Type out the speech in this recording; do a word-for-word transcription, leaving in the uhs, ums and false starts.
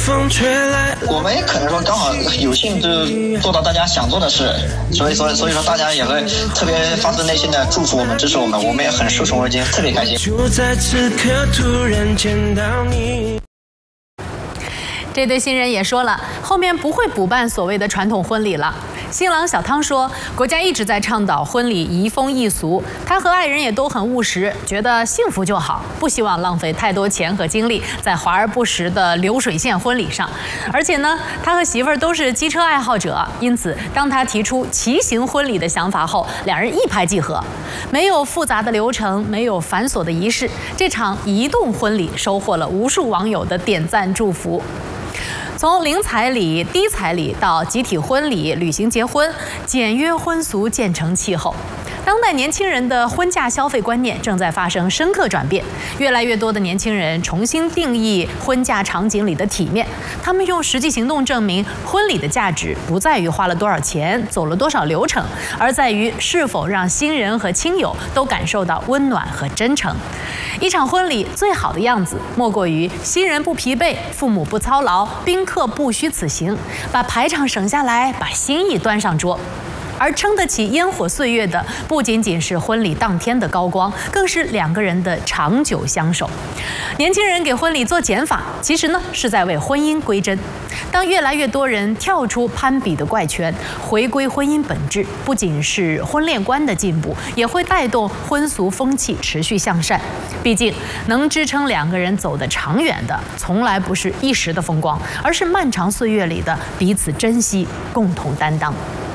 我们也可能说刚好有幸就做到大家想做的事，所以说所以说大家也会特别发自内心的祝福我们、支持我们，我们也很受宠若惊，特别开心。就在此刻突然见到你。 这对新人也说了，后面不会补办所谓的传统婚礼了。新郎小汤说，国家一直在倡导婚礼移风易俗，他和爱人也都很务实，觉得幸福就好，不希望浪费太多钱和精力在华而不实的流水线婚礼上。而且呢，他和媳妇儿都是机车爱好者，因此当他提出骑行婚礼的想法后，两人一拍即合。没有复杂的流程，没有繁琐的仪式，这场移动婚礼收获了无数网友的点赞祝福。从零彩礼、低彩礼到集体婚礼、旅行结婚，简约婚俗渐成气候。当代年轻人的婚嫁消费观念正在发生深刻转变，越来越多的年轻人重新定义婚嫁场景里的体面。他们用实际行动证明，婚礼的价值不在于花了多少钱、走了多少流程，而在于是否让新人和亲友都感受到温暖和真诚。一场婚礼最好的样子，莫过于新人不疲惫，父母不操劳，宾客不虚此行，把排场省下来，把心意端上桌。而撑得起烟火岁月的，不仅仅是婚礼当天的高光，更是两个人的长久相守。年轻人给婚礼做减法，其实呢是在为婚姻归真。当越来越多人跳出攀比的怪圈，回归婚姻本质，不仅是婚恋观的进步，也会带动婚俗风气持续向善。毕竟，能支撑两个人走得长远的，从来不是一时的风光，而是漫长岁月里的彼此珍惜、共同担当。